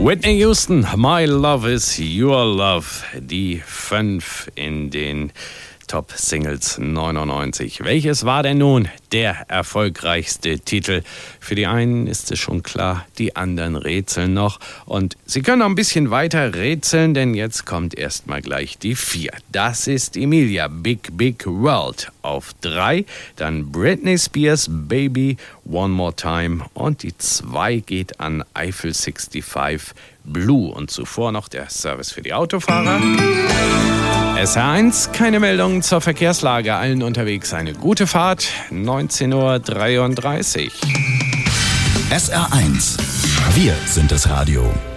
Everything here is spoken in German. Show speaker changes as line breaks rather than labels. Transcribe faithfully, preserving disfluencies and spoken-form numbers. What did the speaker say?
Whitney Houston, My Love is Your Love. Die fünf in den Top-Singles neunundneunzig. Welches war denn nun der erfolgreichste Titel? Für die einen ist es schon klar, die anderen rätseln noch. Und sie können noch ein bisschen weiter rätseln, denn jetzt kommt erstmal gleich die vier. Das ist Emilia, Big Big World auf drei. Dann Britney Spears, Baby, One More Time. Und die zwei geht an Eiffel fünfundsechzig, Blue. Und zuvor noch der Service für die Autofahrer. S R eins, keine Meldungen zur Verkehrslage. Allen unterwegs eine gute Fahrt. neunzehn Uhr dreiunddreißig.
S R eins. Wir sind das Radio.